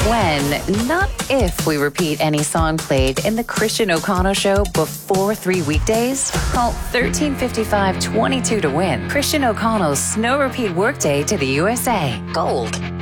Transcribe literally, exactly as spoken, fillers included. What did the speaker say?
when, not if, we repeat any song played in the Christian O'Connell Show before three weekdays. Call thirteen fifty-five twenty-two to win Christian O'Connell's Snow Repeat Workday to the U S A. Gold.